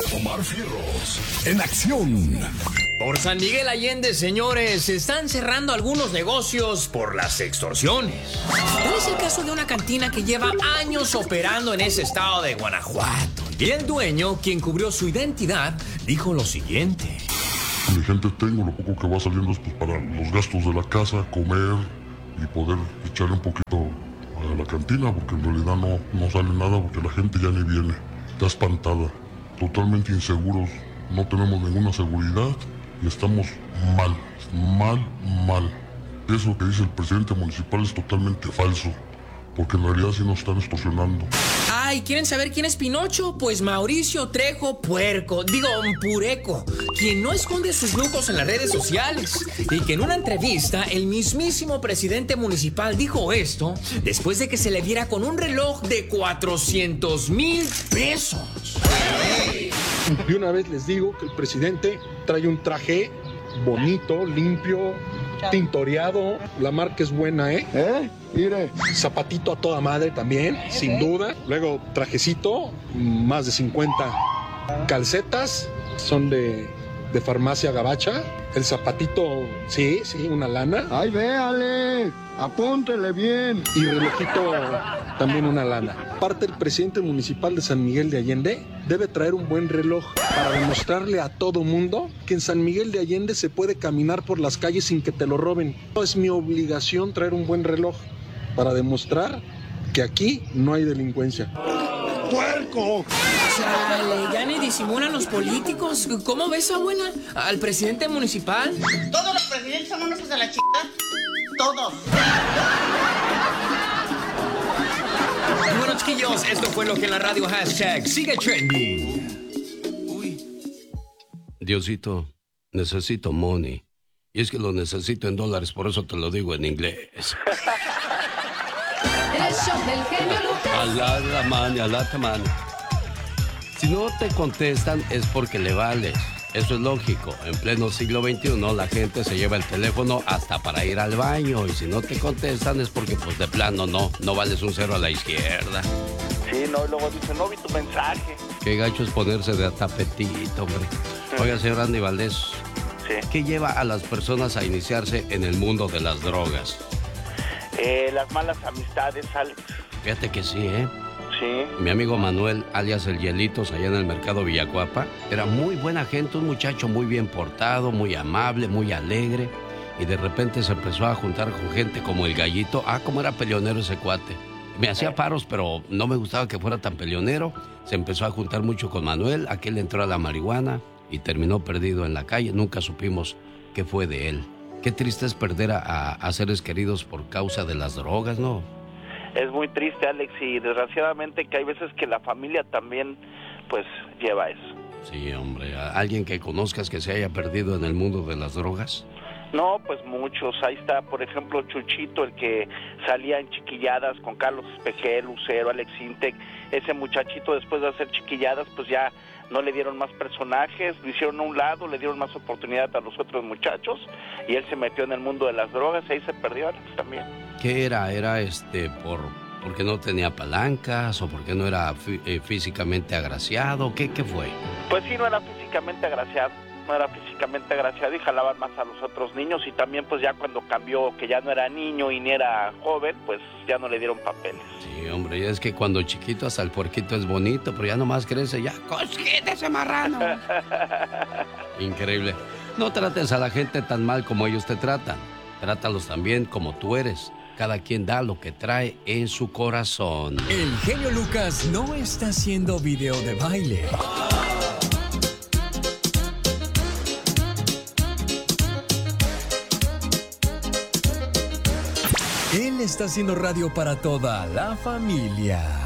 Omar Fierros, en acción. Por San Miguel Allende, señores, se están cerrando algunos negocios por las extorsiones. Tal es el caso de una cantina que lleva años operando en ese estado de Guanajuato. Y el dueño, quien cubrió su identidad, dijo lo siguiente. Mi gente tengo, lo poco que va saliendo es pues, para los gastos de la casa, comer y poder echarle un poquito a la cantina, porque en realidad no sale nada, porque la gente ya ni viene, está espantada, totalmente inseguros, no tenemos ninguna seguridad y estamos mal. Eso que dice el presidente municipal es totalmente falso, porque en realidad sí nos están extorsionando. Ay, ¿quieren saber quién es Pinocho? Pues Mauricio Trejo Pureco, quien no esconde sus lujos en las redes sociales. Y que en una entrevista el mismísimo presidente municipal dijo esto después de que se le viera con un reloj de 400,000 pesos. De una vez les digo que el presidente trae un traje bonito, limpio, tintoreado, la marca es buena, Mire. Zapatito a toda madre también, sin duda. Luego trajecito, más de 50 calcetas, son de farmacia gabacha. El zapatito, sí, una lana. ¡Ay, véale! ¡Apúntele bien! Y relojito, también una lana. Aparte, el presidente municipal de San Miguel de Allende debe traer un buen reloj para demostrarle a todo mundo que en San Miguel de Allende se puede caminar por las calles sin que te lo roben. Es mi obligación traer un buen reloj para demostrar que aquí no hay delincuencia. ¡Puerco! Chale, ya ni disimulan los políticos. ¿Cómo ves, abuela? ¿Al presidente municipal? Todos los presidentes son unos de la chingada. Todos. Y bueno, chiquillos, esto fue lo que en la radio hashtag sigue trending. Diosito, necesito money. Y es que lo necesito en dólares, por eso te lo digo en inglés. El show del genio Lucas. Alatamani. Si no te contestan es porque le vales. Eso es lógico. En pleno siglo XXI la gente se lleva el teléfono hasta para ir al baño. Y si no te contestan es porque pues de plano no vales un cero a la izquierda. Sí, no, luego dice, no vi tu mensaje. Qué gacho es ponerse de tapetito, hombre. Oiga, señor Andy Valdés. Sí. ¿Qué lleva a las personas a iniciarse en el mundo de las drogas? Las malas amistades, Alex. Fíjate que sí, ¿eh? Sí. Mi amigo Manuel, alias El Hielitos, allá en el mercado Villacuapa, era muy buena gente, un muchacho muy bien portado, muy amable, muy alegre. Y de repente se empezó a juntar con gente como el Gallito. Como era peleonero ese cuate. Me hacía paros, pero no me gustaba que fuera tan peleonero. Se empezó a juntar mucho con Manuel, aquel entró a la marihuana y terminó perdido en la calle. Nunca supimos qué fue de él. Qué triste es perder a seres queridos por causa de las drogas, ¿no? Es muy triste, Alex, y desgraciadamente que hay veces que la familia también, pues, lleva eso. Sí, hombre. ¿Alguien que conozcas que se haya perdido en el mundo de las drogas? No, pues muchos. Ahí está, por ejemplo, Chuchito, el que salía en chiquilladas con Carlos Espejel, Lucero, Alex Intec. Ese muchachito, después de hacer chiquilladas, pues ya no le dieron más personajes, lo hicieron a un lado, le dieron más oportunidad a los otros muchachos y él se metió en el mundo de las drogas y ahí se perdió, Alex, también. ¿Qué era? ¿Era porque no tenía palancas o porque no era físicamente agraciado? ¿Qué fue? Pues sí, no era físicamente agraciado y jalaban más a los otros niños y también pues ya cuando cambió que ya no era niño y ni era joven, pues ya no le dieron papeles. Sí, hombre, y es que cuando chiquito hasta el puerquito es bonito, pero ya nomás crece, ya, ¡cosquita ese marrano! Increíble. No trates a la gente tan mal como ellos te tratan, trátalos también como tú eres. Cada quien da lo que trae en su corazón. El genio Lucas no está haciendo video de baile. Él está haciendo radio para toda la familia.